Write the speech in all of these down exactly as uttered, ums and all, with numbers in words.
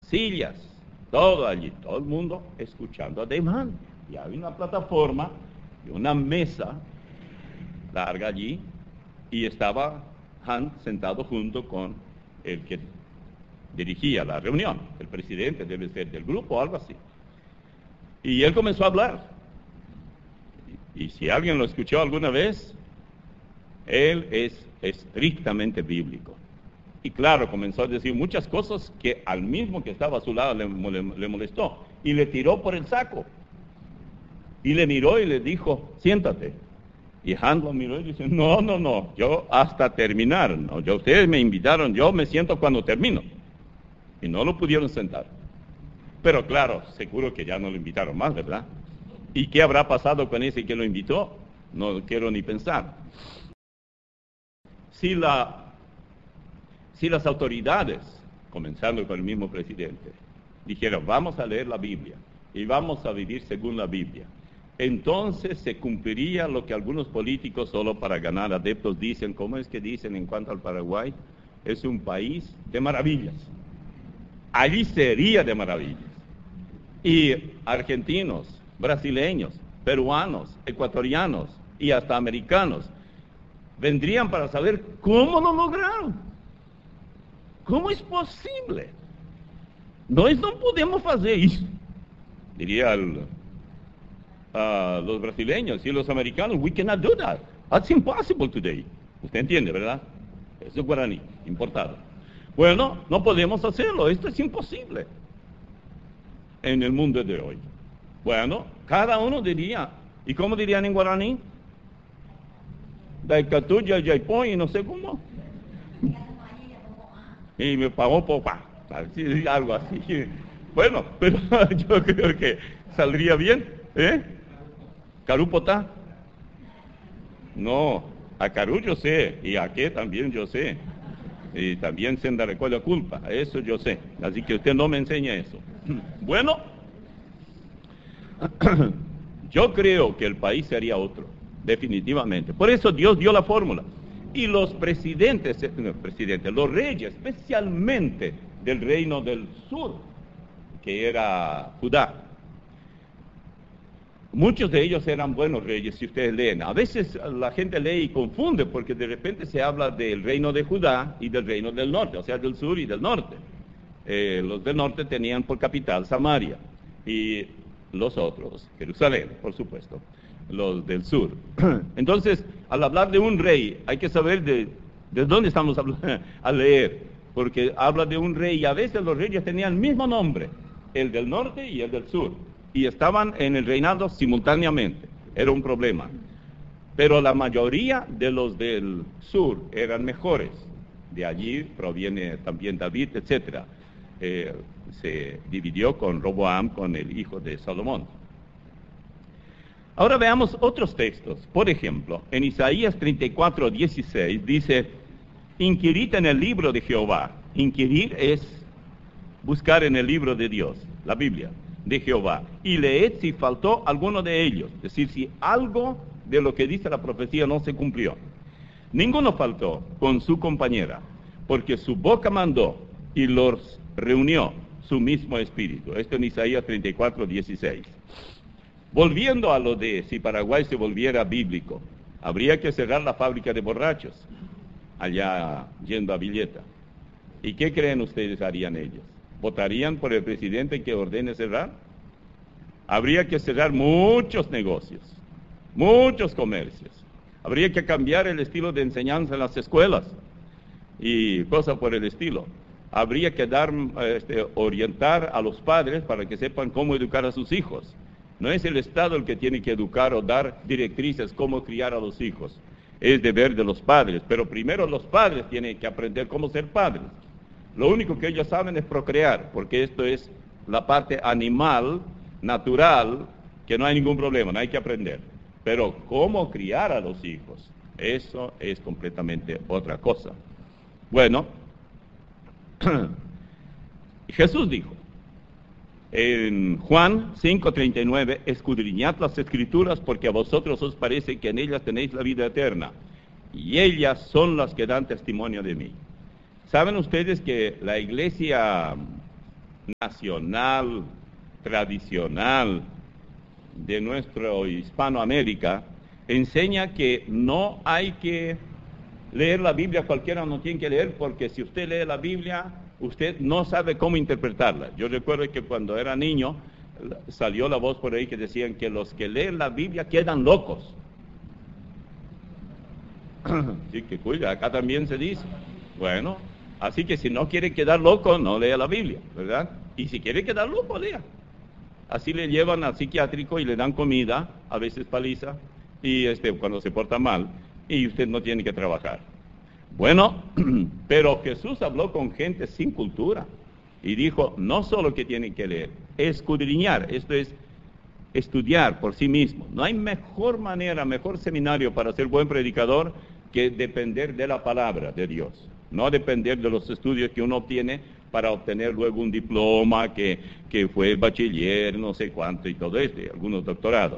sillas, todo allí, todo el mundo escuchando a Dave Hunt. Y había una plataforma y una mesa larga allí, y estaba Hunt sentado junto con el que dirigía la reunión, el presidente debe ser del grupo o algo así. Y él comenzó a hablar. Y, y si alguien lo escuchó alguna vez, él es estrictamente bíblico. Y claro, comenzó a decir muchas cosas que al mismo que estaba a su lado le, le, le molestó. Y le tiró por el saco. Y le miró y le dijo, siéntate. Y Hunt lo miró y dice, no, no, no, yo hasta terminar, no, yo, ustedes me invitaron, yo me siento cuando termino. Y no lo pudieron sentar. Pero claro, seguro que ya no lo invitaron más, ¿verdad? ¿Y qué habrá pasado con ese que lo invitó? No quiero ni pensar. Si, la, si las autoridades, comenzando con el mismo presidente, dijeron, vamos a leer la Biblia y vamos a vivir según la Biblia, entonces se cumpliría lo que algunos políticos solo para ganar adeptos dicen. ¿Cómo es que dicen en cuanto al Paraguay? Es un país de maravillas. Allí sería de maravillas. Y argentinos, brasileños, peruanos, ecuatorianos y hasta americanos vendrían para saber cómo lo lograron. ¿Cómo es posible? Nós no podemos hacer eso. Diría el... Uh, los brasileños y los americanos, we cannot do that. That's impossible today. Usted entiende, ¿verdad? Eso es guaraní, importado. Bueno, no podemos hacerlo, esto es imposible en el mundo de hoy. Bueno, cada uno diría, ¿y cómo dirían en guaraní? Daikatuya, Yaipón y no sé cómo. Y me pagó popa, algo así. Bueno, pero yo creo que saldría bien, ¿eh? ¿Carupotá? No, a Carú yo sé, y a qué también yo sé. Y también se da recuerdo culpa, eso yo sé. Así que usted no me enseña eso. Bueno, yo creo que el país sería otro, definitivamente. Por eso Dios dio la fórmula. Y los presidentes, no, presidentes, los reyes, especialmente del reino del sur, que era Judá, muchos de ellos eran buenos reyes, si ustedes leen. A veces la gente lee y confunde, porque de repente se habla del reino de Judá y del reino del norte, o sea, del sur y del norte. Eh, los del norte tenían por capital Samaria, y los otros, Jerusalén, por supuesto, los del sur. Entonces, al hablar de un rey, hay que saber de, de dónde estamos hablando, a leer, porque habla de un rey, y a veces los reyes tenían el mismo nombre, el del norte y el del sur, y estaban en el reinado simultáneamente. Era un problema. Pero la mayoría de los del sur eran mejores. De allí proviene también David, etcétera. Eh, se dividió con Roboam, con el hijo de Salomón. Ahora veamos otros textos. Por ejemplo, en Isaías treinta y cuatro, dieciséis dice, inquirid en el libro de Jehová. Inquirir es buscar en el libro de Dios, la Biblia de Jehová, y leed si faltó alguno de ellos, es decir, si algo de lo que dice la profecía no se cumplió. Ninguno faltó con su compañera, porque su boca mandó y los reunió su mismo espíritu. Esto en Isaías treinta y cuatro, dieciséis. Volviendo a lo de si Paraguay se volviera bíblico, habría que cerrar la fábrica de borrachos, allá yendo a Villeta. ¿Y qué creen ustedes harían ellos? ¿Votarían por el presidente que ordene cerrar? Habría que cerrar muchos negocios, muchos comercios. Habría que cambiar el estilo de enseñanza en las escuelas y cosas por el estilo. Habría que dar, este, orientar a los padres para que sepan cómo educar a sus hijos. No es el Estado el que tiene que educar o dar directrices cómo criar a los hijos. Es deber de los padres, pero primero los padres tienen que aprender cómo ser padres. Lo único que ellos saben es procrear, porque esto es la parte animal, natural, que no hay ningún problema, no hay que aprender. Pero cómo criar a los hijos, eso es completamente otra cosa. Bueno, Jesús dijo en Juan cinco, treinta y nueve, escudriñad las Escrituras porque a vosotros os parece que en ellas tenéis la vida eterna, y ellas son las que dan testimonio de mí. ¿Saben ustedes que la iglesia nacional, tradicional de nuestro Hispanoamérica, enseña que no hay que leer la Biblia, cualquiera no tiene que leer, porque si usted lee la Biblia, usted no sabe cómo interpretarla. Yo recuerdo que cuando era niño, salió la voz por ahí que decían que los que leen la Biblia quedan locos. Sí, que cuida, acá también se dice. Bueno, así que si no quiere quedar loco, no lea la Biblia, ¿verdad? Y si quiere quedar loco, lea. Así le llevan al psiquiátrico y le dan comida, a veces paliza, y este, cuando se porta mal, y usted no tiene que trabajar. Bueno, pero Jesús habló con gente sin cultura, y dijo, no solo que tienen que leer, escudriñar, esto es estudiar por sí mismo. No hay mejor manera, mejor seminario para ser buen predicador que depender de la palabra de Dios, no depender de los estudios que uno obtiene para obtener luego un diploma que, que fue bachiller, no sé cuánto y todo esto, y algunos doctorados.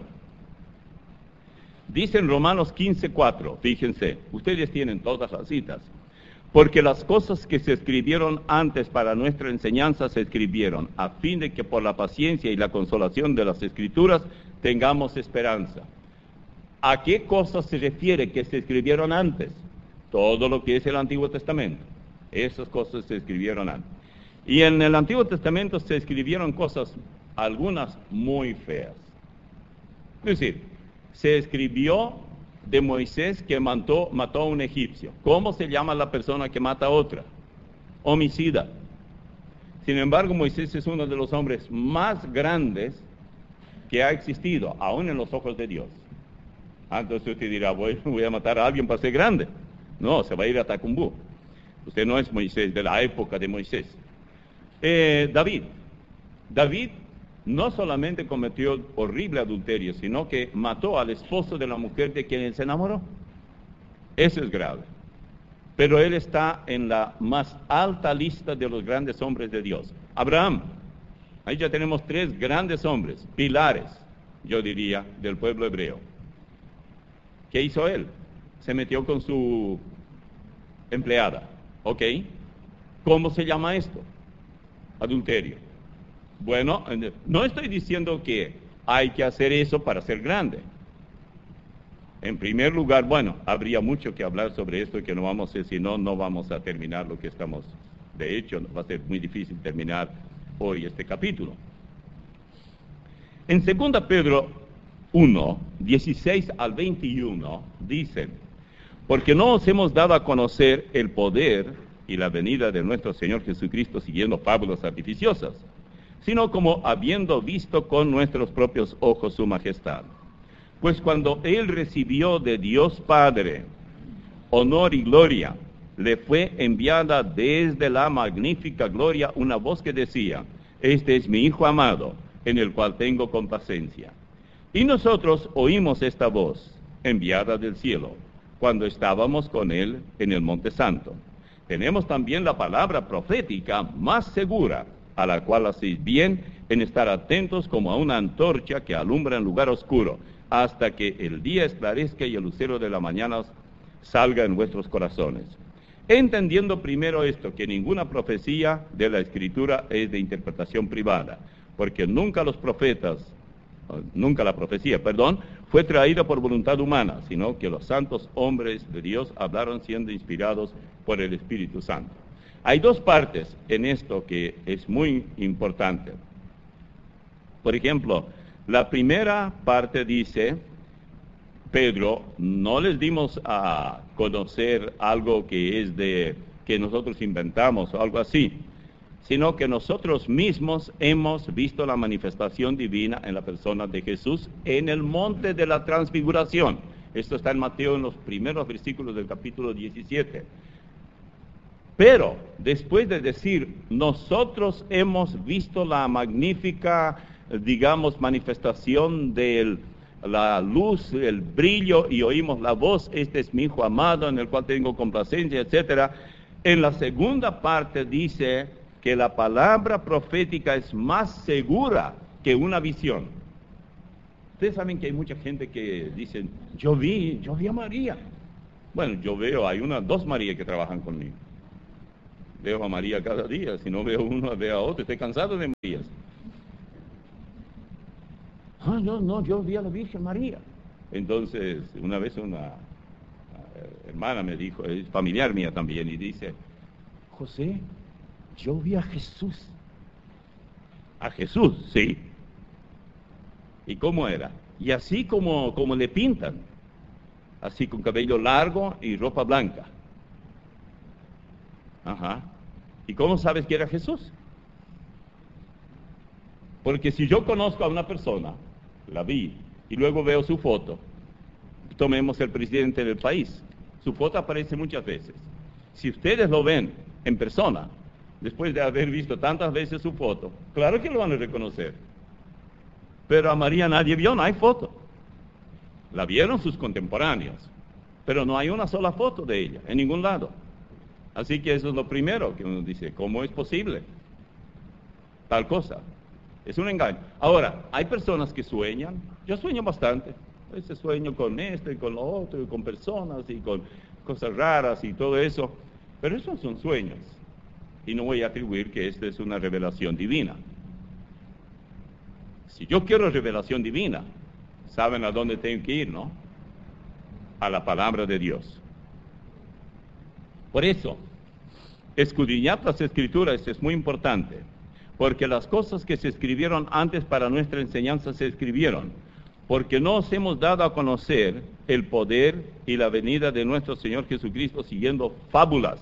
Dice en Romanos quince cuatro, fíjense, ustedes tienen todas las citas, porque las cosas que se escribieron antes para nuestra enseñanza se escribieron, a fin de que por la paciencia y la consolación de las Escrituras tengamos esperanza. ¿A qué cosas se refiere que se escribieron antes? Todo lo que es el Antiguo Testamento. Esas cosas se escribieron antes. Y en el Antiguo Testamento se escribieron cosas, algunas muy feas. Es decir, se escribió de Moisés que mató, mató a un egipcio. ¿Cómo se llama la persona que mata a otra? Homicida. Sin embargo, Moisés es uno de los hombres más grandes que ha existido, aún en los ojos de Dios. Entonces usted dirá, voy, voy a matar a alguien para ser grande. No, se va a ir a Tacumbú. Usted no es Moisés, de la época de Moisés. Eh, David. David no solamente cometió horrible adulterio, sino que mató al esposo de la mujer de quien él se enamoró. Eso es grave. Pero él está en la más alta lista de los grandes hombres de Dios. Abraham. Ahí ya tenemos tres grandes hombres, pilares, yo diría, del pueblo hebreo. ¿Qué hizo él? Se metió con su empleada. ¿Ok? ¿Cómo se llama esto? Adulterio. Bueno, no estoy diciendo que hay que hacer eso para ser grande. En primer lugar, bueno, habría mucho que hablar sobre esto que no vamos a hacer, si no, no vamos a terminar lo que estamos. De hecho, va a ser muy difícil terminar hoy este capítulo. En segunda Pedro uno, dieciséis al veintiuno, dicen, porque no os hemos dado a conocer el poder y la venida de nuestro Señor Jesucristo siguiendo fábulas artificiosas, sino como habiendo visto con nuestros propios ojos su majestad. Pues cuando Él recibió de Dios Padre honor y gloria, le fue enviada desde la magnífica gloria una voz que decía, este es mi Hijo amado, en el cual tengo complacencia. Y nosotros oímos esta voz, enviada del cielo, cuando estábamos con Él en el Monte Santo. Tenemos también la palabra profética más segura, a la cual hacéis bien en estar atentos como a una antorcha que alumbra en lugar oscuro, hasta que el día esclarezca y el lucero de la mañana salga en vuestros corazones. Entendiendo primero esto, que ninguna profecía de la Escritura es de interpretación privada, porque nunca los profetas, nunca la profecía, perdón, fue traída por voluntad humana, sino que los santos hombres de Dios hablaron siendo inspirados por el Espíritu Santo. Hay dos partes en esto que es muy importante. Por ejemplo, la primera parte dice, Pedro, no les dimos a conocer algo que es de, que nosotros inventamos o algo así, sino que nosotros mismos hemos visto la manifestación divina en la persona de Jesús en el monte de la transfiguración. Esto está en Mateo en los primeros versículos del capítulo diecisiete. Pero después de decir, nosotros hemos visto la magnífica, digamos, manifestación de la luz, el brillo, y oímos la voz, este es mi Hijo amado, en el cual tengo complacencia, etcétera. En la segunda parte dice que la palabra profética es más segura que una visión. Ustedes saben que hay mucha gente que dicen, yo vi, yo vi a María. Bueno, yo veo, hay unas dos Marías que trabajan conmigo. Veo a María cada día, si no veo uno, veo a otro, estoy cansado de Marías. Ah, no, no, yo vi a la Virgen María. Entonces, una vez una hermana me dijo, es familiar mía también, y dice, José, yo vi a Jesús. ¿A Jesús? Sí. ¿Y cómo era? Y así como, como le pintan, así con cabello largo y ropa blanca. Ajá. ¿Y cómo sabes que era Jesús? Porque si yo conozco a una persona, la vi, y luego veo su foto, tomemos el presidente del país, su foto aparece muchas veces. Si ustedes lo ven en persona, después de haber visto tantas veces su foto, claro que lo van a reconocer. Pero a María nadie vio, no hay foto. La vieron sus contemporáneos, pero no hay una sola foto de ella, en ningún lado. Así que eso es lo primero que uno dice, ¿cómo es posible tal cosa? Es un engaño. Ahora, hay personas que sueñan, yo sueño bastante, a veces sueño con esto y con lo otro, y con personas y con cosas raras y todo eso, pero esos son sueños, y no voy a atribuir que esto es una revelación divina. Si yo quiero revelación divina, saben a dónde tengo que ir, ¿no? A la palabra de Dios. Por eso, escudriñar las Escrituras es muy importante, porque las cosas que se escribieron antes para nuestra enseñanza se escribieron, porque nos hemos dado a conocer el poder y la venida de nuestro Señor Jesucristo siguiendo fábulas.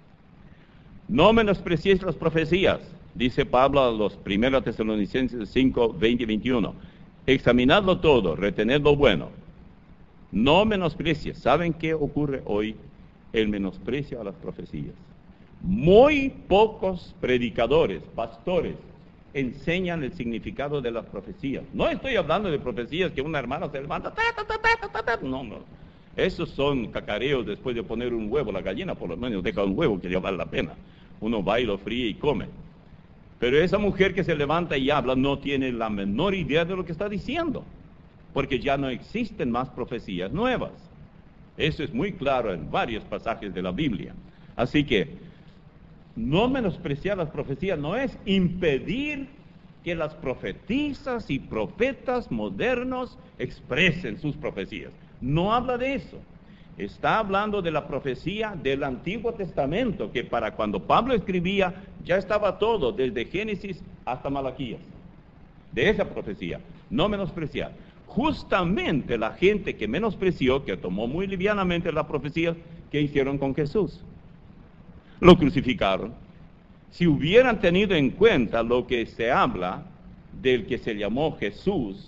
No menospreciéis las profecías, dice Pablo a los primeros Tesalonicenses cinco, veinte y veintiuno. Examinadlo todo, retened lo bueno. No menosprecies. ¿Saben qué ocurre hoy? El menosprecio a las profecías. Muy pocos predicadores, pastores, enseñan el significado de las profecías. No estoy hablando de profecías que una hermana se levanta, ta, ta, ta, ta, ta, ta. No, no. Esos son cacareos después de poner un huevo. La gallina por lo menos deja un huevo que ya vale la pena. Uno va y lo fríe y come. Pero esa mujer que se levanta y habla no tiene la menor idea de lo que está diciendo, porque ya no existen más profecías nuevas. Eso es muy claro en varios pasajes de la Biblia. Así que, no menospreciar las profecías no es impedir que las profetisas y profetas modernos expresen sus profecías. No habla de eso. Está hablando de la profecía del Antiguo Testamento, que para cuando Pablo escribía ya estaba todo, desde Génesis hasta Malaquías. De esa profecía, no menospreciar. Justamente la gente que menospreció, que tomó muy livianamente la profecía, ¿qué hicieron con Jesús? Lo crucificaron. Si hubieran tenido en cuenta lo que se habla del que se llamó Jesús,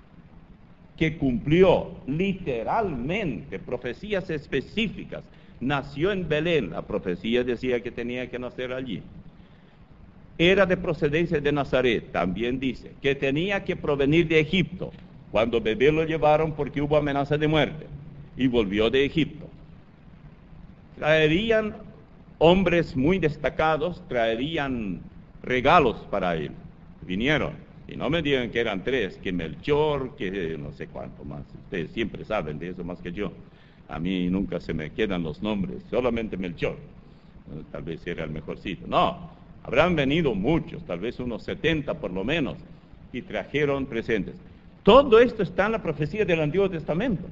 que cumplió literalmente profecías específicas, nació en Belén, la profecía decía que tenía que nacer allí. Era de procedencia de Nazaret, también dice, que tenía que provenir de Egipto, cuando bebé lo llevaron porque hubo amenaza de muerte, y volvió de Egipto. Traerían hombres muy destacados, traerían regalos para él. Vinieron. Y no me digan que eran tres, que Melchor, que no sé cuánto más. Ustedes siempre saben de eso más que yo. A mí nunca se me quedan los nombres, solamente Melchor. Tal vez era el mejorcito. No, habrán venido muchos, tal vez unos setenta por lo menos, y trajeron presentes. Todo esto está en la profecía del Antiguo Testamento.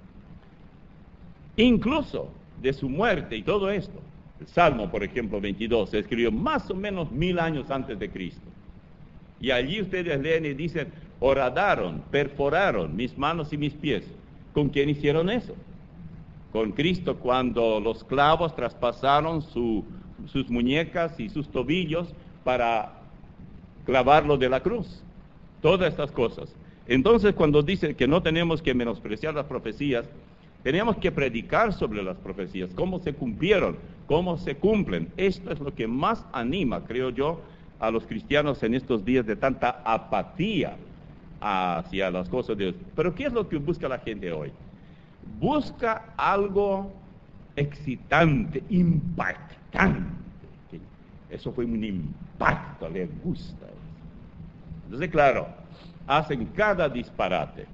Incluso de su muerte y todo esto. El Salmo, por ejemplo, veintidós, se escribió más o menos mil años antes de Cristo. Y allí ustedes leen y dicen, horadaron, perforaron mis manos y mis pies. ¿Con quién hicieron eso? Con Cristo, cuando los clavos traspasaron su, sus muñecas y sus tobillos para clavarlo de la cruz. Todas estas cosas. Entonces, cuando dice que no tenemos que menospreciar las profecías, tenemos que predicar sobre las profecías, cómo se cumplieron, cómo se cumplen. Esto es lo que más anima, creo yo, a los cristianos en estos días de tanta apatía hacia las cosas de Dios. Pero ¿qué es lo que busca la gente hoy? Busca algo excitante, impactante. Eso fue un impacto, le gusta. Entonces, claro, hacen cada disparate,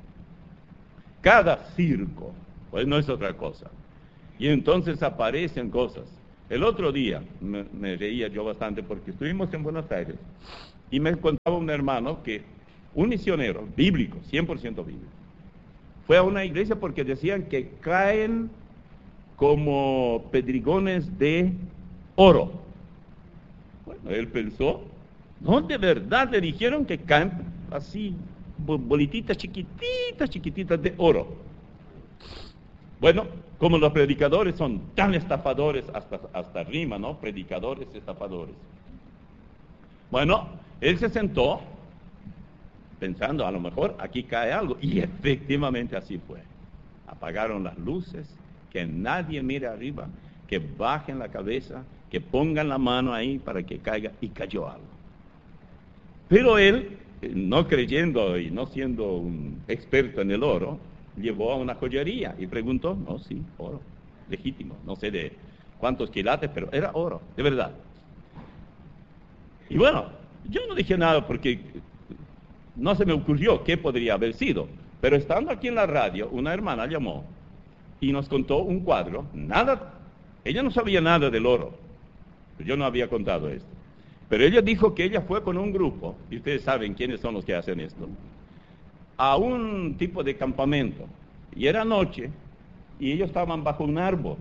cada circo, pues no es otra cosa. Y entonces aparecen cosas. El otro día me, me reía yo bastante porque estuvimos en Buenos Aires y me contaba un hermano que un misionero bíblico, cien por ciento bíblico, fue a una iglesia porque decían que caen como pedrigones de oro. Bueno, él pensó, no, de verdad le dijeron que caen así, bolititas chiquititas, chiquititas de oro. Bueno, como los predicadores son tan estafadores, hasta, hasta rima, ¿no? Predicadores estafadores. Bueno, él se sentó pensando, a lo mejor aquí cae algo, y efectivamente así fue. Apagaron las luces, que nadie mire arriba, que bajen la cabeza, que pongan la mano ahí para que caiga, y cayó algo. Pero él, no creyendo y no siendo un experto en el oro, llevó a una joyería y preguntó, no, sí, oro, legítimo, no sé de cuántos quilates, pero era oro, de verdad. Y bueno, yo no dije nada porque no se me ocurrió qué podría haber sido, pero estando aquí en la radio, una hermana llamó y nos contó un cuadro, nada, ella no sabía nada del oro, yo no había contado esto, pero ella dijo que ella fue con un grupo, y ustedes saben quiénes son los que hacen esto, a un tipo de campamento, y era noche, y ellos estaban bajo un árbol,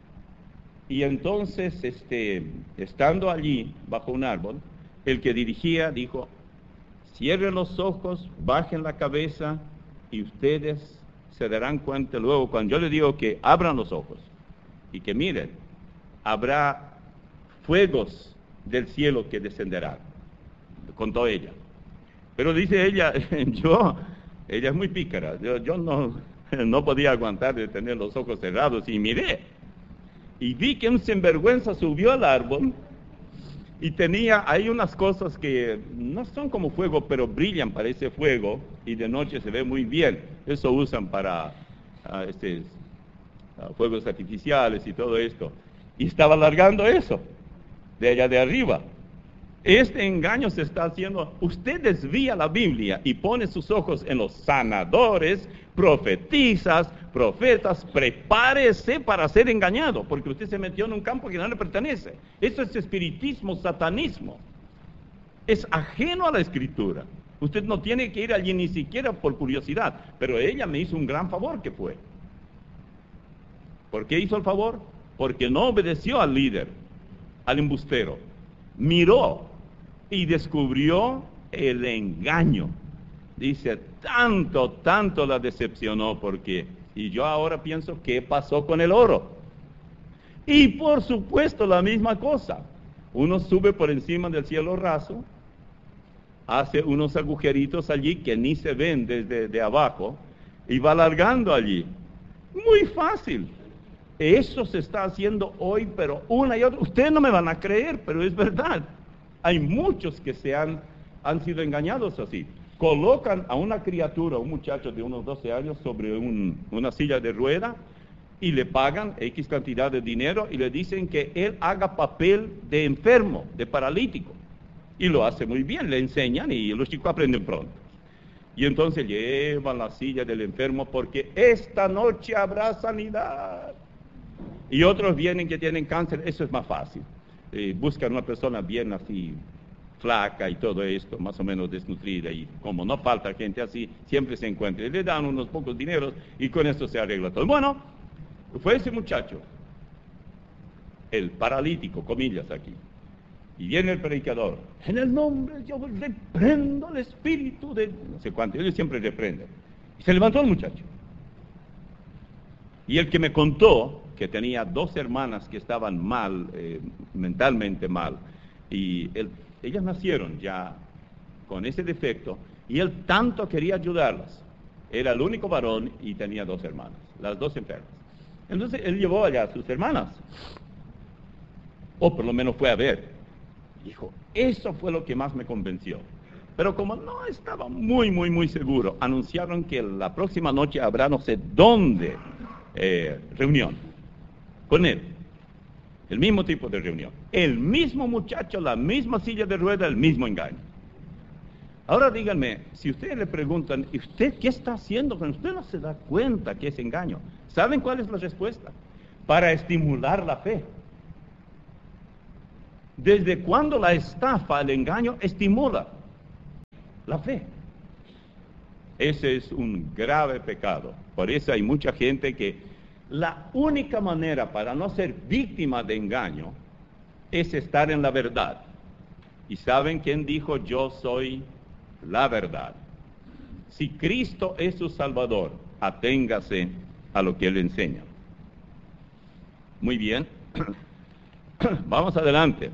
y entonces, este, estando allí, bajo un árbol, el que dirigía dijo, cierren los ojos, bajen la cabeza, y ustedes se darán cuenta luego, cuando yo les digo que abran los ojos, y que miren, habrá fuegos del cielo que descenderán, contó ella. Pero dice ella, yo, ella es muy pícara, yo, yo no, no podía aguantar de tener los ojos cerrados y miré. Y vi que un sinvergüenza subió al árbol y tenía ahí unas cosas que no son como fuego, pero brillan, parece fuego, y de noche se ve muy bien. Eso usan para uh, este, uh, fuegos artificiales y todo esto. Y estaba largando eso, de allá de arriba. Este engaño se está haciendo. Usted desvía la Biblia y pone sus ojos en los sanadores, profetizas, profetas. Prepárese para ser engañado, porque usted se metió en un campo que no le pertenece. Eso es espiritismo, satanismo. Es ajeno a la Escritura. Usted no tiene que ir allí ni siquiera por curiosidad. Pero ella me hizo un gran favor, que fue. ¿Por qué hizo el favor? Porque no obedeció al líder, al embustero. Miró y descubrió el engaño. Dice, tanto, tanto la decepcionó porque, y yo ahora pienso, ¿qué pasó con el oro? Y por supuesto la misma cosa. Uno sube por encima del cielo raso, hace unos agujeritos allí que ni se ven desde de abajo, y va alargando allí. Muy fácil. Eso se está haciendo hoy, pero una y otra. Ustedes no me van a creer, pero es verdad. Hay muchos que se han, han sido engañados así. Colocan a una criatura, un muchacho de unos doce años, sobre un, una silla de rueda y le pagan X cantidad de dinero y le dicen que él haga papel de enfermo, de paralítico. Y lo hace muy bien, le enseñan y los chicos aprenden pronto. Y entonces llevan la silla del enfermo porque esta noche habrá sanidad. Y otros vienen que tienen cáncer, eso es más fácil. Eh, buscan una persona bien así, flaca y todo esto, más o menos desnutrida, y como no falta gente así, siempre se encuentra. Y le dan unos pocos dineros y con esto se arregla todo. Bueno, fue ese muchacho, el paralítico, comillas aquí. Y viene el predicador, en el nombre de Dios reprendo el espíritu de no sé cuánto, ellos siempre reprenden. Y se levantó el muchacho. Y el que me contó que tenía dos hermanas que estaban mal, eh, mentalmente mal, y él, ellas nacieron ya con ese defecto, y él tanto quería ayudarlas. Era el único varón y tenía dos hermanas, las dos enfermas. Entonces él llevó allá a sus hermanas, o por lo menos fue a ver. Dijo, eso fue lo que más me convenció. Pero como no estaba muy, muy, muy seguro, anunciaron que la próxima noche habrá no sé dónde eh, reunión con él. El mismo tipo de reunión. El mismo muchacho, la misma silla de rueda, el mismo engaño. Ahora díganme, si ustedes le preguntan, ¿y usted qué está haciendo? Usted no se da cuenta que es engaño. ¿Saben cuál es la respuesta? Para estimular la fe. ¿Desde cuándo la estafa, el engaño, estimula la fe? Ese es un grave pecado. Por eso hay mucha gente que la única manera para no ser víctima de engaño es estar en la verdad. ¿Y saben quién dijo yo soy la verdad? Si Cristo es su Salvador, aténgase a lo que Él enseña. Muy bien. Vamos adelante.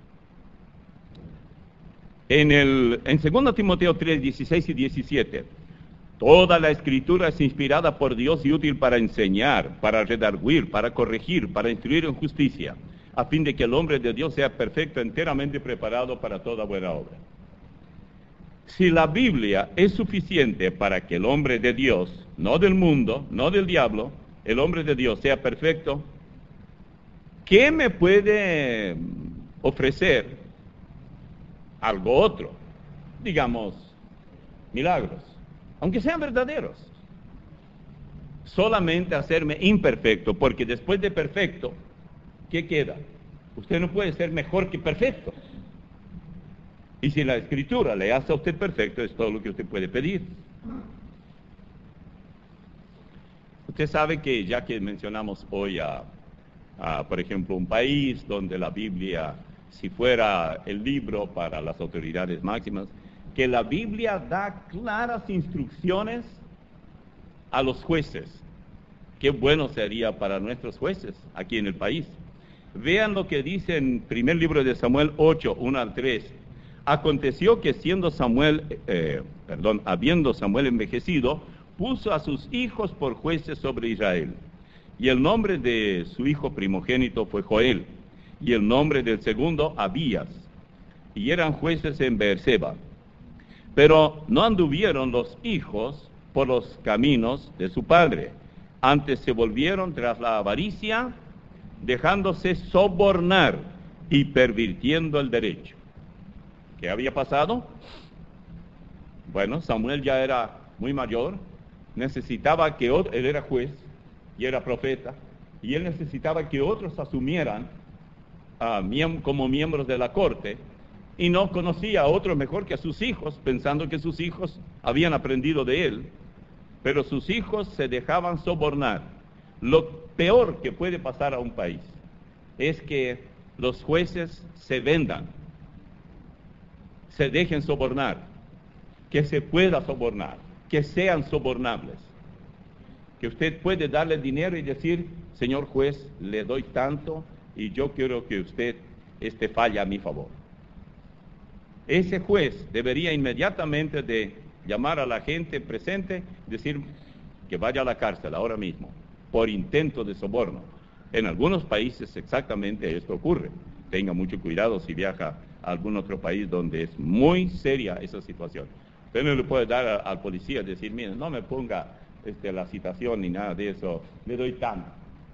En, el, en segundo Timoteo tres, dieciséis y diecisiete, toda la Escritura es inspirada por Dios y útil para enseñar, para redarguir, para corregir, para instruir en justicia, a fin de que el hombre de Dios sea perfecto, enteramente preparado para toda buena obra. Si la Biblia es suficiente para que el hombre de Dios, no del mundo, no del diablo, el hombre de Dios sea perfecto, ¿qué me puede ofrecer algo otro? Digamos, milagros, aunque sean verdaderos. Solamente hacerme imperfecto, porque después de perfecto, ¿qué queda? Usted no puede ser mejor que perfecto. Y si la Escritura le hace a usted perfecto, es todo lo que usted puede pedir. Usted sabe que, ya que mencionamos hoy a, a, por ejemplo, un país donde la Biblia, si fuera el libro para las autoridades máximas, que la Biblia da claras instrucciones a los jueces. Qué bueno sería para nuestros jueces aquí en el país. Vean lo que dice en primer libro de Samuel ocho, uno al tres. Aconteció que siendo Samuel, eh, perdón, habiendo Samuel envejecido, puso a sus hijos por jueces sobre Israel. Y el nombre de su hijo primogénito fue Joel, y el nombre del segundo Abías, y eran jueces en Beerseba. Pero no anduvieron los hijos por los caminos de su padre, antes se volvieron tras la avaricia, dejándose sobornar y pervirtiendo el derecho. ¿Qué había pasado? Bueno, Samuel ya era muy mayor, necesitaba que otro, él era juez y era profeta, y él necesitaba que otros asumieran uh, miem, como miembros de la corte, y no conocía a otro mejor que a sus hijos, pensando que sus hijos habían aprendido de él, pero sus hijos se dejaban sobornar. Lo peor que puede pasar a un país es que los jueces se vendan, se dejen sobornar, que se pueda sobornar, que sean sobornables, que usted puede darle dinero y decir, señor juez, le doy tanto y yo quiero que usted este falle a mi favor. Ese juez debería inmediatamente de llamar a la gente presente, decir que vaya a la cárcel ahora mismo, por intento de soborno. En algunos países exactamente esto ocurre. Tenga mucho cuidado si viaja a algún otro país donde es muy seria esa situación. Usted no le puede dar a, al policía decir, mire, no me ponga este, la citación ni nada de eso, le doy tanto.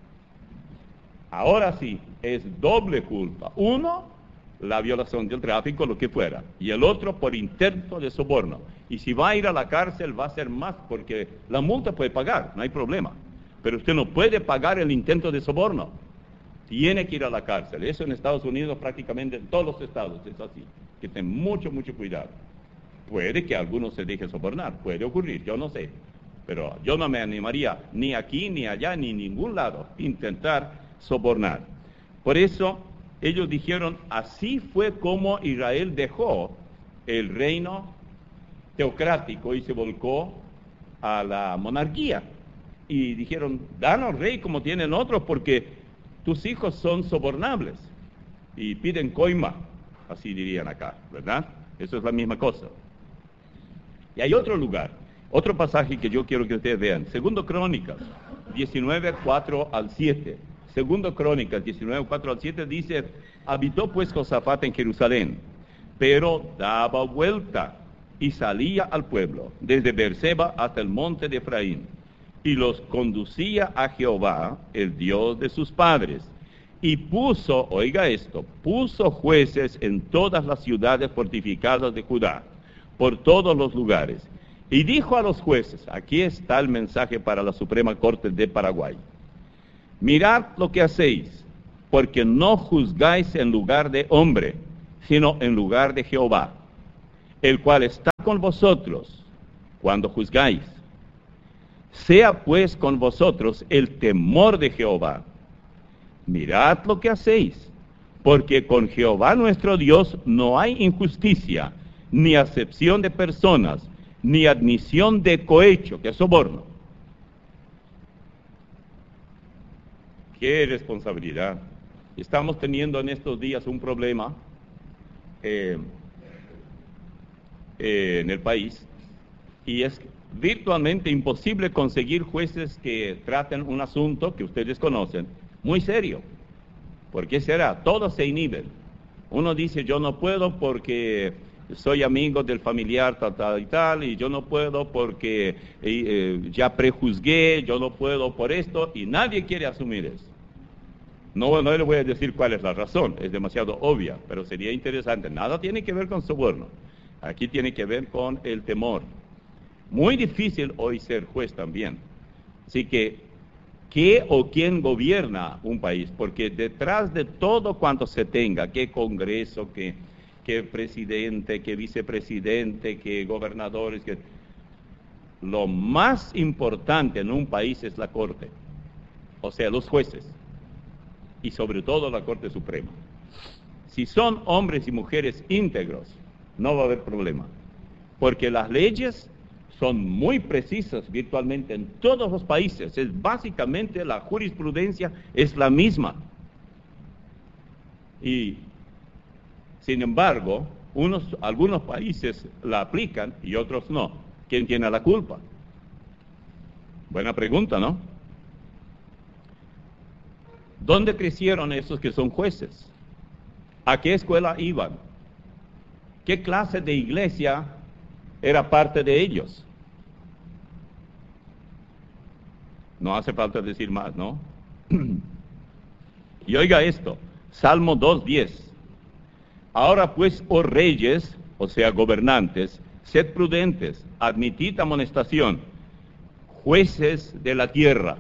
Ahora sí, es doble culpa. Uno, la violación del tráfico, lo que fuera, y el otro por intento de soborno. Y si va a ir a la cárcel va a ser más, porque la multa puede pagar, no hay problema. Pero usted no puede pagar el intento de soborno. Tiene que ir a la cárcel. Eso en Estados Unidos, prácticamente en todos los estados es así. Que ten mucho, mucho cuidado. Puede que algunos se dejen sobornar, puede ocurrir, yo no sé. Pero yo no me animaría ni aquí, ni allá, ni en ningún lado intentar sobornar. Por eso ellos dijeron, así fue como Israel dejó el reino teocrático y se volcó a la monarquía. Y dijeron, danos rey como tienen otros, porque tus hijos son sobornables. Y piden coima, así dirían acá, ¿verdad? Eso es la misma cosa. Y hay otro lugar, otro pasaje que yo quiero que ustedes vean. Segundo Crónicas, diecinueve, cuatro al siete. Segundo Crónicas, diecinueve, cuatro al siete, dice, habitó pues Josafat en Jerusalén, pero daba vuelta y salía al pueblo, desde Beerseba hasta el monte de Efraín, y los conducía a Jehová, el Dios de sus padres, y puso, oiga esto, puso jueces en todas las ciudades fortificadas de Judá, por todos los lugares, y dijo a los jueces, aquí está el mensaje para la Suprema Corte de Paraguay, mirad lo que hacéis, porque no juzgáis en lugar de hombre, sino en lugar de Jehová, el cual está con vosotros cuando juzgáis. Sea pues con vosotros el temor de Jehová. Mirad lo que hacéis, porque con Jehová nuestro Dios no hay injusticia, ni acepción de personas, ni admisión de cohecho, que es soborno. ¡Qué responsabilidad! Estamos teniendo en estos días un problema eh, eh, en el país, y es virtualmente imposible conseguir jueces que traten un asunto que ustedes conocen, muy serio. ¿Por qué será? Todos se inhiben. Uno dice, yo no puedo porque soy amigo del familiar tal, tal y tal, y yo no puedo porque eh, eh, ya prejuzgué, yo no puedo por esto, y nadie quiere asumir eso. No, no le voy a decir cuál es la razón, es demasiado obvia, pero sería interesante. Nada tiene que ver con soborno, aquí tiene que ver con el temor. Muy difícil hoy ser juez también. Así que, ¿qué o quién gobierna un país? Porque detrás de todo cuanto se tenga, qué congreso, qué, qué presidente, qué vicepresidente, qué gobernadores, que... lo más importante en un país es la corte, o sea, los jueces, y sobre todo la Corte Suprema. Si son hombres y mujeres íntegros, no va a haber problema, porque las leyes son muy precisas virtualmente en todos los países. Es básicamente la jurisprudencia es la misma. Y, sin embargo, unos, algunos países la aplican y otros no. ¿Quién tiene la culpa? Buena pregunta, ¿no? ¿Dónde crecieron esos que son jueces? ¿A qué escuela iban? ¿Qué clase de iglesia era parte de ellos? No hace falta decir más, ¿no? Y oiga esto, Salmo dos diez. Ahora pues, oh reyes, o sea, gobernantes, sed prudentes, admitid amonestación, jueces de la tierra.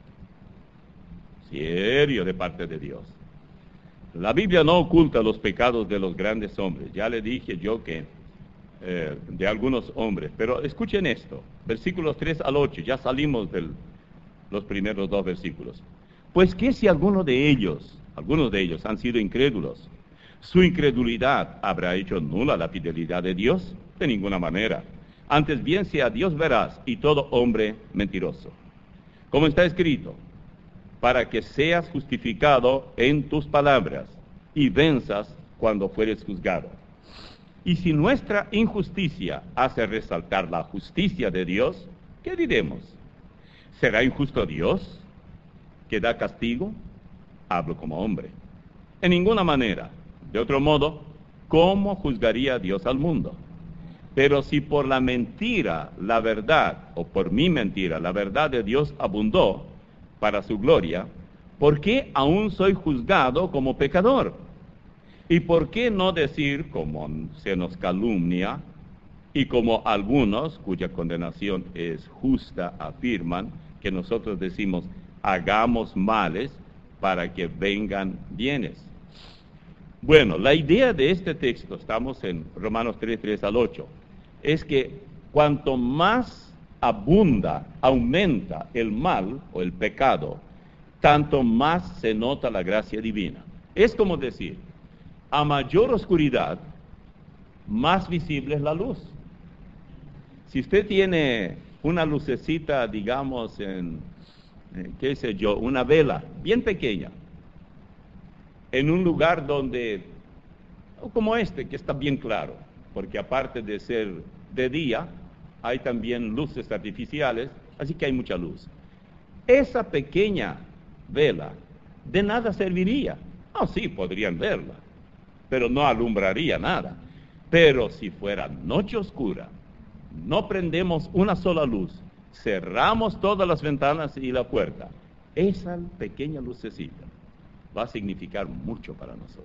Serio de parte de Dios. La Biblia no oculta los pecados de los grandes hombres. Ya le dije yo que eh, de algunos hombres. Pero escuchen esto, versículos tres al ocho, ya salimos de los primeros dos versículos. Pues que si alguno de ellos, algunos de ellos han sido incrédulos, ¿su incredulidad habrá hecho nula la fidelidad de Dios? De ninguna manera. Antes bien sea Dios veraz y todo hombre mentiroso. Como está escrito, para que seas justificado en tus palabras y venzas cuando fueres juzgado. Y si nuestra injusticia hace resaltar la justicia de Dios, ¿qué diremos? ¿Será injusto Dios que da castigo? Hablo como hombre. En ninguna manera. De otro modo, ¿cómo juzgaría Dios al mundo? Pero si por la mentira la verdad, o por mi mentira la verdad de Dios abundó para su gloria, ¿por qué aún soy juzgado como pecador? ¿Y por qué no decir, como se nos calumnia, y como algunos, cuya condenación es justa, afirman, que nosotros decimos, hagamos males para que vengan bienes? Bueno, la idea de este texto, estamos en Romanos tres, tres al ocho, es que cuanto más abunda, aumenta el mal o el pecado, tanto más se nota la gracia divina. Es como decir, a mayor oscuridad, más visible es la luz. Si usted tiene una lucecita, digamos, en, en, qué sé yo, una vela bien pequeña, en un lugar donde, como este, que está bien claro, porque aparte de ser de día, hay también luces artificiales, así que hay mucha luz. Esa pequeña vela de nada serviría. Ah, sí, podrían verla, pero no alumbraría nada. Pero si fuera noche oscura, no prendemos una sola luz, cerramos todas las ventanas y la puerta, esa pequeña lucecita va a significar mucho para nosotros.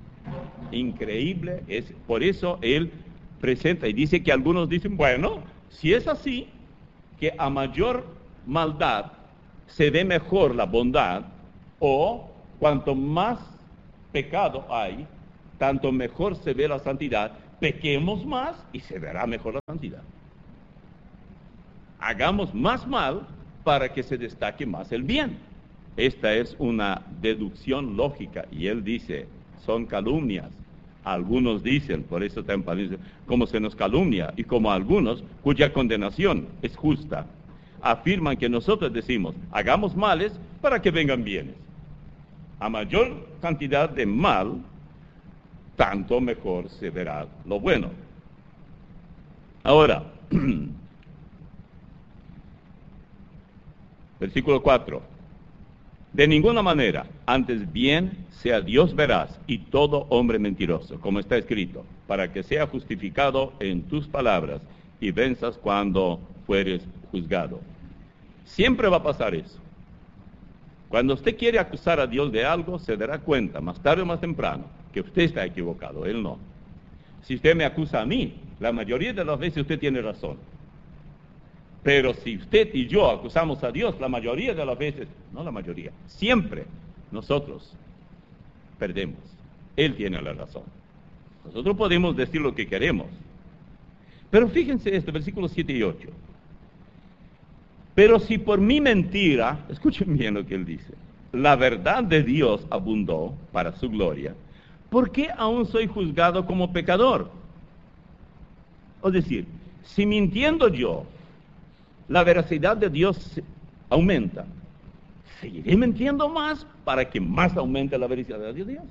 Increíble es, por eso él presenta y dice que algunos dicen, bueno, si es así, que a mayor maldad se ve mejor la bondad, o Cuanto más pecado hay, tanto mejor se ve la santidad. Pequemos más y se verá mejor la santidad. Hagamos más mal para que se destaque más el bien. Esta es una deducción lógica, y él dice, son calumnias. Algunos dicen, por eso está en Pablo, como se nos calumnia, y como algunos cuya condenación es justa, afirman que nosotros decimos, hagamos males para que vengan bienes. A mayor cantidad de mal, tanto mejor se verá lo bueno. Ahora, versículo cuatro. De ninguna manera, antes bien sea Dios veraz y todo hombre mentiroso, como está escrito, para que sea justificado en tus palabras y venzas cuando fueres juzgado. Siempre va a pasar eso. Cuando usted quiere acusar a Dios de algo, se dará cuenta, más tarde o más temprano, que usted está equivocado, Él no. Si usted me acusa a mí, la mayoría de las veces usted tiene razón. Pero si usted y yo acusamos a Dios, la mayoría de las veces, no la mayoría, siempre nosotros perdemos. Él tiene la razón. Nosotros podemos decir lo que queremos. Pero fíjense esto, versículos siete y ocho. Pero si por mi mentira, escuchen bien lo que él dice, la verdad de Dios abundó para su gloria, ¿por qué aún soy juzgado como pecador? Es decir, si mintiendo yo, la veracidad de Dios aumenta, ¿seguiré mintiendo más para que más aumente la veracidad de Dios?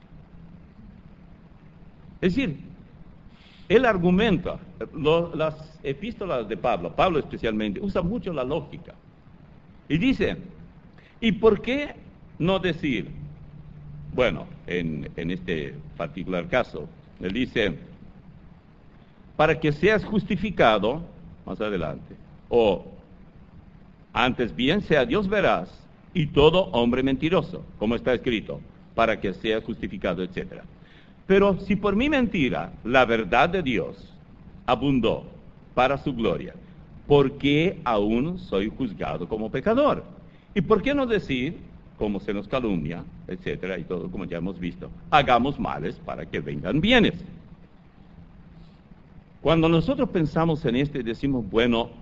Es decir, él argumenta, lo, las epístolas de Pablo, Pablo especialmente, usa mucho la lógica. Y dice, ¿y por qué no decir? Bueno, en, en este particular caso, él dice, para que seas justificado, más adelante, o antes bien sea Dios veraz y todo hombre mentiroso, como está escrito, para que sea justificado, etcétera. Pero si por mi mentira la verdad de Dios abundó para su gloria, ¿por qué aún soy juzgado como pecador? ¿Y por qué no decir, como se nos calumnia, etcétera, y todo como ya hemos visto, hagamos males para que vengan bienes? Cuando nosotros pensamos en esto y decimos, bueno,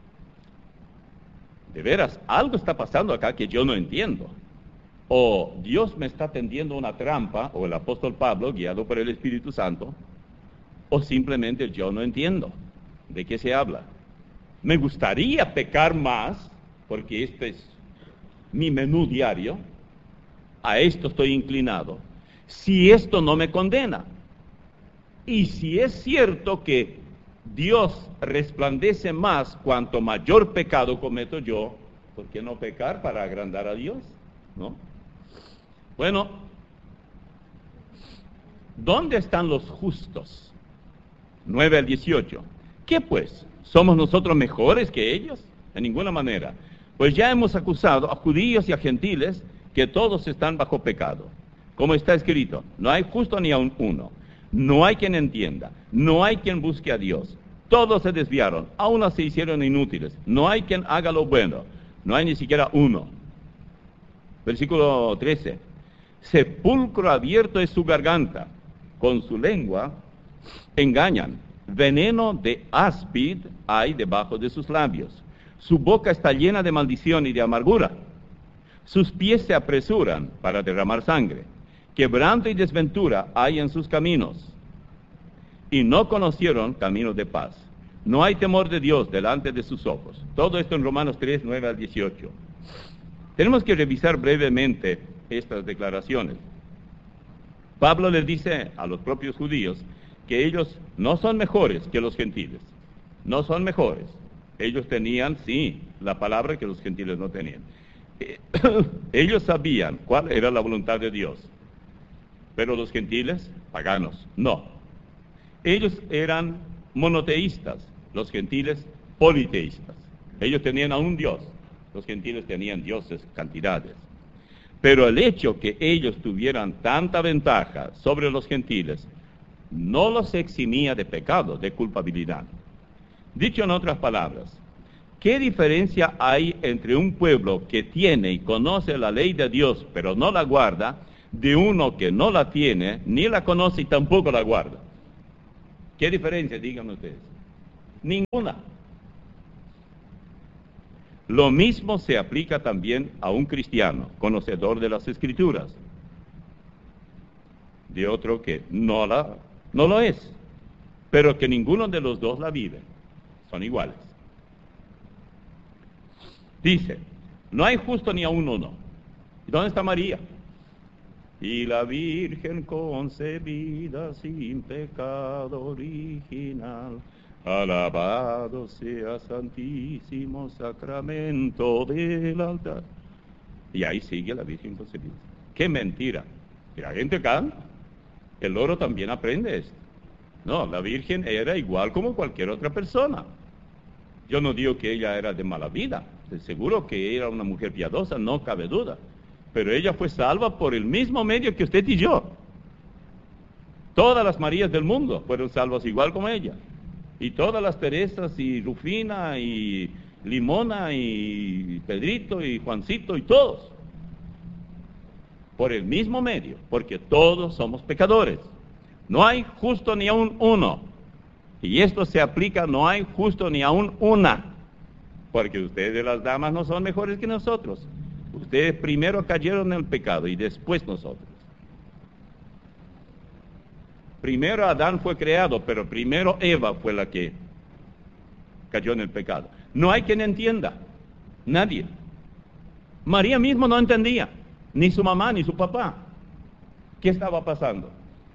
de veras, algo está pasando acá que yo no entiendo. O Dios me está tendiendo una trampa, o el apóstol Pablo, guiado por el Espíritu Santo, o simplemente yo no entiendo de qué se habla. Me gustaría pecar más, porque este es mi menú diario, a esto estoy inclinado, si esto no me condena. Y si es cierto que Dios resplandece más cuanto mayor pecado cometo yo, ¿por qué no pecar para agrandar a Dios? ¿No? Bueno, ¿dónde están los justos? nueve al dieciocho. ¿Qué pues? ¿Somos nosotros mejores que ellos? De ninguna manera. Pues ya hemos acusado a judíos y a gentiles que todos están bajo pecado. Como está escrito, no hay justo ni aun uno. No hay quien entienda, no hay quien busque a Dios. Todos se desviaron, aún se hicieron inútiles. No hay quien haga lo bueno, no hay ni siquiera uno. Versículo trece. Sepulcro abierto es su garganta, con su lengua engañan. Veneno de áspid hay debajo de sus labios. Su boca está llena de maldición y de amargura. Sus pies se apresuran para derramar sangre. Quebranto y desventura hay en sus caminos. Y no conocieron caminos de paz. No hay temor de Dios delante de sus ojos. Todo esto en Romanos tres, nueve al dieciocho. Tenemos que revisar brevemente estas declaraciones. Pablo les dice a los propios judíos que ellos no son mejores que los gentiles. No son mejores. Ellos tenían, sí, la palabra que los gentiles no tenían. Ellos sabían cuál era la voluntad de Dios. Pero los gentiles, paganos, no. Ellos eran monoteístas, los gentiles politeístas. Ellos tenían a un Dios, los gentiles tenían dioses cantidades. Pero el hecho que ellos tuvieran tanta ventaja sobre los gentiles no los eximía de pecado, de culpabilidad. Dicho en otras palabras, ¿qué diferencia hay entre un pueblo que tiene y conoce la ley de Dios, pero no la guarda, de uno que no la tiene, ni la conoce y tampoco la guarda. ¿Qué diferencia, díganme ustedes? Ninguna. Lo mismo se aplica también a un cristiano, conocedor de las Escrituras, de otro que no, la, no lo es, pero que ninguno de los dos la vive. Son iguales. Dice, no hay justo ni aun uno. ¿Y dónde está María? Y la Virgen concebida sin pecado original, alabado sea Santísimo Sacramento del altar. Y ahí sigue la Virgen concebida. ¡Qué mentira! Y la gente canta. El loro también aprende esto. No, la Virgen era igual como cualquier otra persona. Yo no digo que ella era de mala vida. Seguro que era una mujer piadosa, no cabe duda. Pero ella fue salva por el mismo medio que usted y yo. Todas las Marías del mundo fueron salvas igual como ella. Y todas las Teresas y Rufina y Limona y Pedrito y Juancito y todos. Por el mismo medio, porque todos somos pecadores. No hay justo ni aun uno. Y esto se aplica, no hay justo ni aun una. Porque ustedes las damas no son mejores que nosotros. Ustedes primero cayeron en el pecado y después nosotros. Primero Adán fue creado, pero primero Eva fue la que cayó en el pecado. No hay quien entienda, nadie. María mismo no entendía, ni su mamá ni su papá, qué estaba pasando.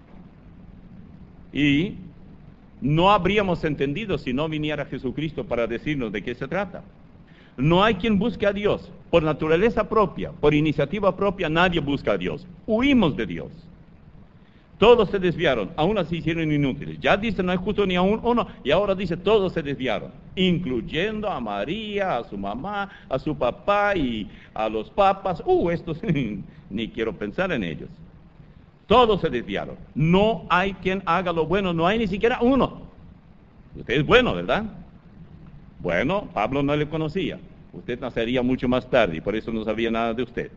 Y no habríamos entendido si no viniera Jesucristo para decirnos de qué se trata. No hay quien busque a Dios. Por naturaleza propia, por iniciativa propia, nadie busca a Dios. Huimos de Dios. Todos se desviaron, aún así hicieron inútiles. Ya dice, no hay justo ni aún uno, y ahora dice, todos se desviaron, incluyendo a María, a su mamá, a su papá y a los papas. Uh, estos ni quiero pensar en ellos. Todos se desviaron. No hay quien haga lo bueno, no hay ni siquiera uno. Usted es bueno, ¿verdad? Bueno, Pablo no le conocía. Usted nacería mucho más tarde y por eso no sabía nada de usted.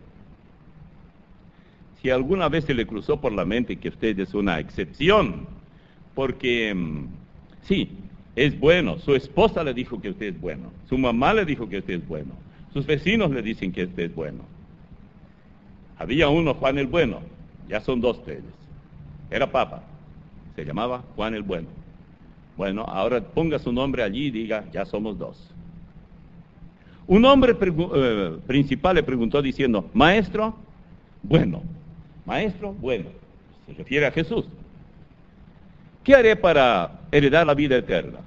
Si alguna vez se le cruzó por la mente que usted es una excepción, porque sí, es bueno, su esposa le dijo que usted es bueno, su mamá le dijo que usted es bueno, sus vecinos le dicen que usted es bueno. Había uno, Juan el Bueno, ya son dos ustedes. Era papa, se llamaba Juan el Bueno. Bueno, ahora ponga su nombre allí y diga, ya somos dos. Un hombre eh, principal le preguntó diciendo, maestro, bueno, maestro, bueno, se refiere a Jesús. ¿Qué haré para heredar la vida eterna?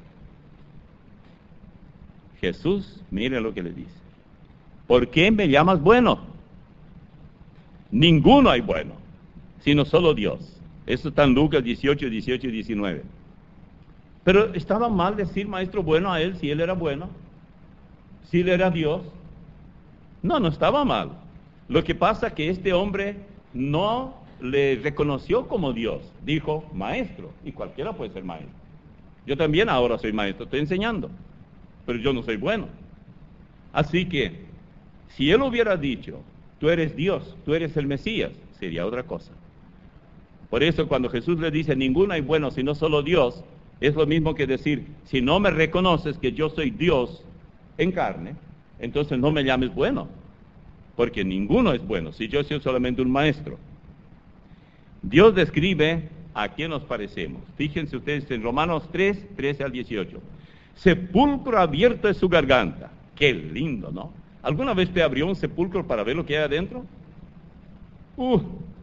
Jesús, mire lo que le dice. ¿Por qué me llamas bueno? Ninguno hay bueno, sino solo Dios. Eso está en Lucas dieciocho, dieciocho y diecinueve. Pero estaba mal decir maestro bueno a él si él era bueno, si él era Dios. No, no estaba mal. Lo que pasa es que este hombre no le reconoció como Dios. Dijo maestro, y cualquiera puede ser maestro. Yo también ahora soy maestro, estoy enseñando, pero yo no soy bueno. Así que, si él hubiera dicho, tú eres Dios, tú eres el Mesías, sería otra cosa. Por eso cuando Jesús le dice, ninguno hay bueno sino solo Dios, es lo mismo que decir, si no me reconoces que yo soy Dios en carne, entonces no me llames bueno, porque ninguno es bueno, si yo soy solamente un maestro. Dios describe a quién nos parecemos. Fíjense ustedes en Romanos tres, trece al dieciocho. Sepulcro abierto es su garganta. Qué lindo, ¿no? ¿Alguna vez te abrió un sepulcro para ver lo que hay adentro? Uh.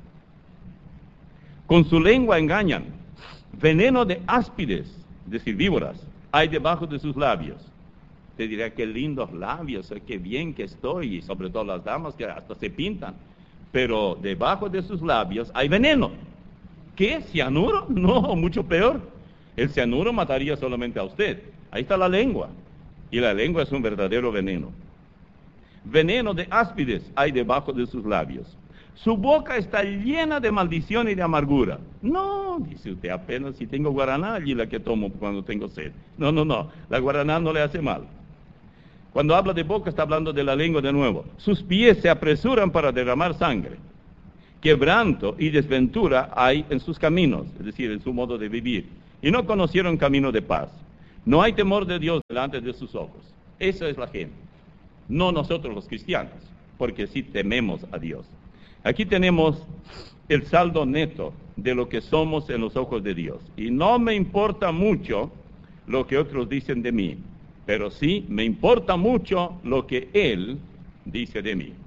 Con su lengua engañan. Veneno de áspides, es decir, víboras, hay debajo de sus labios. Te dirá, qué lindos labios, qué bien que estoy, y sobre todo las damas que hasta se pintan. Pero debajo de sus labios hay veneno. ¿Qué? ¿Cianuro? No, mucho peor. El cianuro mataría solamente a usted. Ahí está la lengua. Y la lengua es un verdadero veneno. Veneno de áspides hay debajo de sus labios. Su boca está llena de maldición y de amargura. No, dice usted, apenas si tengo guaraná, allí la que tomo cuando tengo sed. No, no, no, la guaraná no le hace mal. Cuando habla de boca está hablando de la lengua de nuevo. Sus pies se apresuran para derramar sangre. quebranto y desventura hay en sus caminos, es decir, en su modo de vivir, y no conocieron camino de paz. No hay temor de Dios delante de sus ojos. Esa es la gente, no nosotros los cristianos, porque sí tememos a Dios. Aquí tenemos el saldo neto de lo que somos en los ojos de Dios. Y no me importa mucho lo que otros dicen de mí, pero sí me importa mucho lo que Él dice de mí.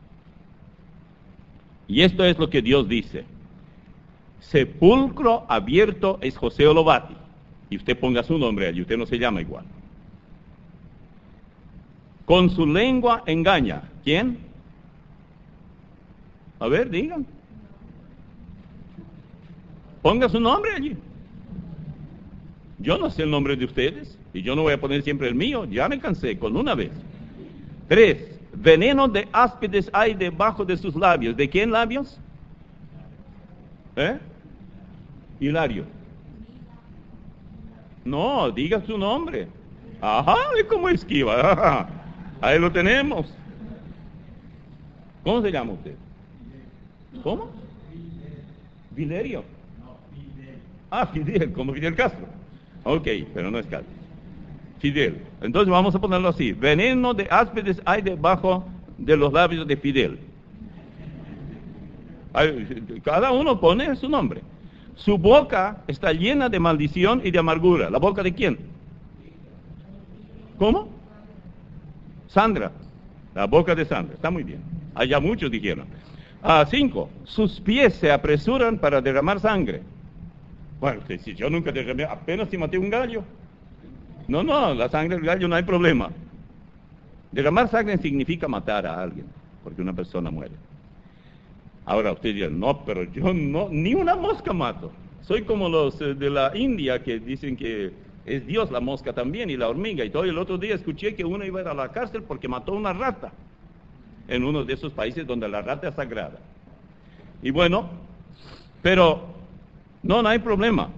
Y esto es lo que Dios dice. Sepulcro abierto es José Olobati. Y usted ponga su nombre allí, usted no se llama igual. Con su lengua engaña. ¿Quién? A ver, digan. Ponga su nombre allí. Yo no sé el nombre de ustedes, y yo no voy a poner siempre el mío, ya me cansé con una vez. Tres, veneno de áspides hay debajo de sus labios. ¿De quién labios? ¿Eh? Hilario. No, diga su nombre. Ajá, ve cómo esquiva. Ajá. Ahí lo tenemos. ¿Cómo se llama usted? ¿Cómo? Vilerio. Ah, Fidel, como Fidel Castro. Ok, pero no es Castro. Fidel. Entonces vamos a ponerlo así. Veneno de áspides hay debajo de los labios de Fidel. Cada uno pone su nombre. Su boca está llena de maldición y de amargura. ¿La boca de quién? ¿Cómo? Sandra. La boca de Sandra. Está muy bien. Allá muchos dijeron. Ah, cinco. Sus pies se apresuran para derramar sangre. Bueno, si yo nunca derramé, apenas si maté un gallo. No, no, la sangre del gallo no hay problema. Derramar sangre significa matar a alguien, porque una persona muere. Ahora usted dirá, no, pero yo no, ni una mosca mato. Soy como los eh, de la India que dicen que es Dios la mosca también y la hormiga y todo. Y el otro día escuché que uno iba a ir a la cárcel porque mató una rata en uno de esos países donde la rata es sagrada. Y bueno, pero no, no hay problema.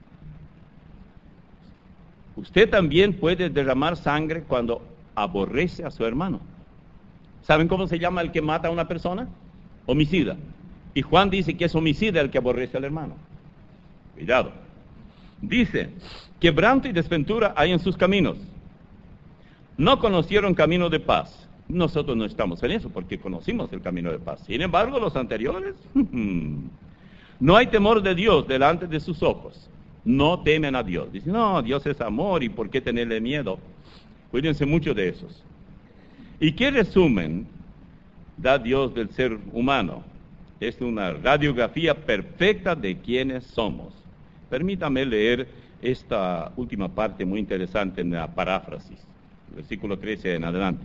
Usted también puede derramar sangre cuando aborrece a su hermano. ¿Saben cómo se llama el que mata a una persona? Homicida. Y Juan dice que es homicida el que aborrece al hermano. Cuidado. Dice, quebranto y desventura hay en sus caminos. No conocieron camino de paz. Nosotros no estamos en eso porque conocimos el camino de paz. Sin embargo, los anteriores, no hay temor de Dios delante de sus ojos. No temen a Dios. Dicen, no, Dios es amor y ¿por qué tenerle miedo? Cuídense mucho de esos. ¿Y qué resumen da Dios del ser humano? Es una radiografía perfecta de quiénes somos. Permítame leer esta última parte muy interesante en la paráfrasis, versículo trece en adelante.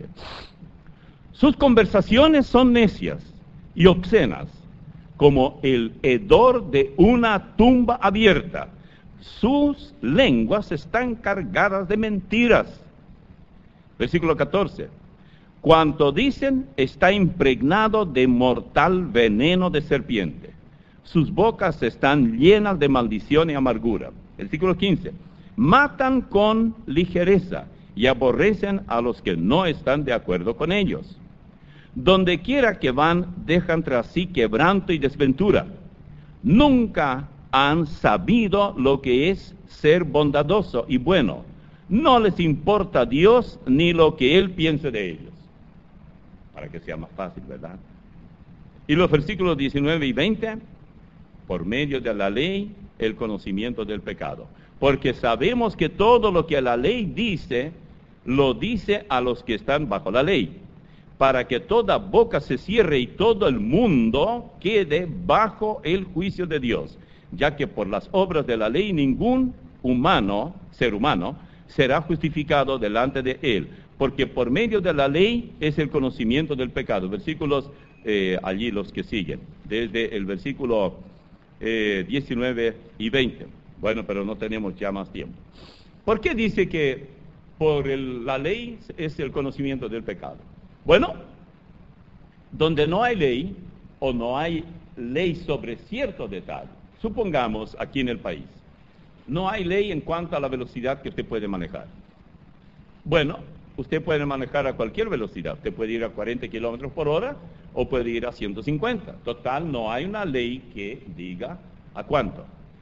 Sus conversaciones son necias y obscenas, como el hedor de una tumba abierta. Sus lenguas están cargadas de mentiras. Versículo catorce. Cuanto dicen está impregnado de mortal veneno de serpiente. Sus bocas están llenas de maldición y amargura. Versículo quince. Matan con ligereza y aborrecen a los que no están de acuerdo con ellos. Donde quiera que van, dejan tras sí quebranto y desventura. Nunca han sabido lo que es ser bondadoso y bueno. No les importa Dios ni lo que Él piense de ellos. Para que sea más fácil, ¿verdad? Y los versículos diecinueve y veinte, por medio de la ley, el conocimiento del pecado. Porque sabemos que todo lo que la ley dice, lo dice a los que están bajo la ley, para que toda boca se cierre y todo el mundo quede bajo el juicio de Dios, ya que por las obras de la ley ningún humano, ser humano, será justificado delante de Él, porque por medio de la ley es el conocimiento del pecado. Versículos eh, allí los que siguen, desde el versículo eh, diecinueve y veinte. Bueno, pero no tenemos ya más tiempo. ¿Por qué dice que por el, la ley es el conocimiento del pecado? Bueno, donde no hay ley o no hay ley sobre cierto detalle, supongamos aquí en el país, no hay ley en cuanto a la velocidad que usted puede manejar. Bueno, usted puede manejar a cualquier velocidad. Usted puede ir a cuarenta kilómetros por hora o puede ir a ciento cincuenta. Total, no hay una ley que diga a cuánto.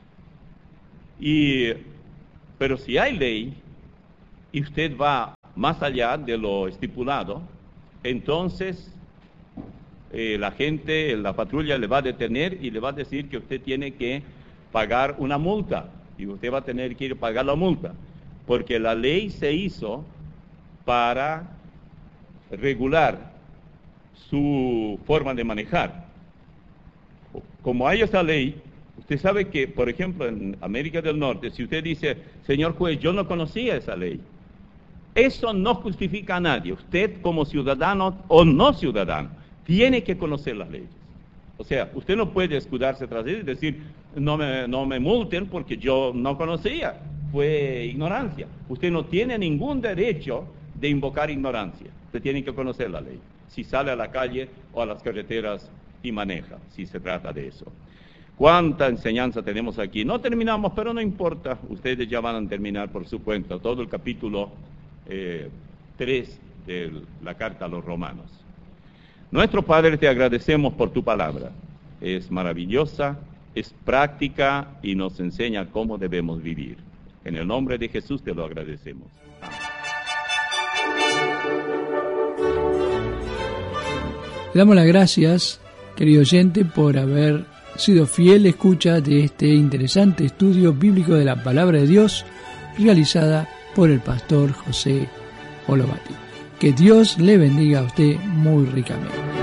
Y, pero si hay ley y usted va más allá de lo estipulado, entonces eh, la gente, la patrulla le va a detener y le va a decir que usted tiene que pagar una multa, y usted va a tener que ir a pagar la multa, porque la ley se hizo para regular su forma de manejar. Como hay esa ley, usted sabe que, por ejemplo, en América del Norte, si usted dice, señor juez, yo no conocía esa ley, eso no justifica a nadie. Usted como ciudadano o no ciudadano tiene que conocer las leyes. O sea, usted no puede escudarse tras él y decir, no me, no me multen porque yo no conocía, fue ignorancia. Usted no tiene ningún derecho de invocar ignorancia. Usted tiene que conocer la ley, si sale a la calle o a las carreteras y maneja, si se trata de eso. ¿Cuánta enseñanza tenemos aquí? No terminamos, pero no importa, ustedes ya van a terminar por su cuenta todo el capítulo eh, tres de la carta a los romanos. Nuestro Padre, te agradecemos por tu palabra. Es maravillosa, es práctica y nos enseña cómo debemos vivir. En el nombre de Jesús te lo agradecemos. Le damos las gracias, querido oyente, por haber sido fiel escucha de este interesante estudio bíblico de la Palabra de Dios, realizada por el pastor José Olovati. Que Dios le bendiga a usted muy ricamente.